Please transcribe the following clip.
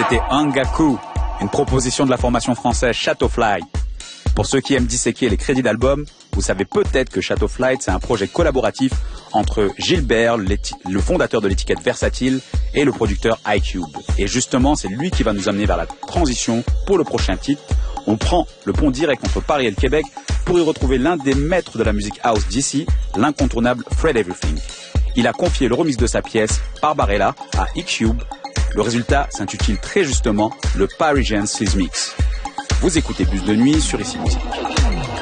C'était Angaku, une proposition de la formation française Shadowfly. Pour ceux qui aiment disséquer les crédits d'albums, vous savez peut-être que Shadowfly, c'est un projet collaboratif entre Gilbert, le fondateur de l'étiquette Versatile, et le producteur iCube. Et justement, c'est lui qui va nous amener vers la transition pour le prochain titre. On prend le pont direct entre Paris et le Québec pour y retrouver l'un des maîtres de la musique house d'ici, l'incontournable Fred Everything. Il a confié le remix de sa pièce Barbarella à iCube. Le résultat s'intitule très justement le Parisian Seas Mix. Vous écoutez Bus de nuit sur Ici Musique.